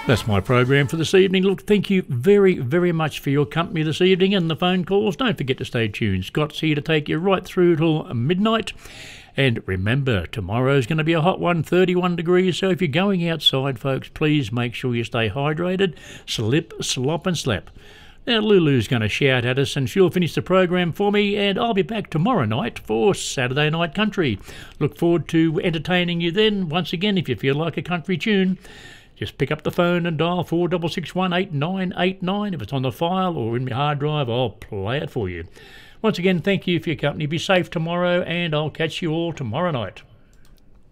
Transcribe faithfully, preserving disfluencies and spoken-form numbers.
That's my program for this evening. Look, thank you very, very much for your company this evening and the phone calls. Don't forget to stay tuned. Scott's here to take you right through till midnight. And remember, tomorrow's going to be a hot one, thirty-one degrees. So if you're going outside, folks, please make sure you stay hydrated. Slip, slop and slap. Now, Lulu's going to shout at us and she'll finish the program for me, and I'll be back tomorrow night for Saturday Night Country. Look forward to entertaining you then. Once again, if you feel like a country tune, just pick up the phone and dial four six six one, eight nine eight nine. If it's on the file or in my hard drive, I'll play it for you. Once again, thank you for your company. Be safe tomorrow, and I'll catch you all tomorrow night.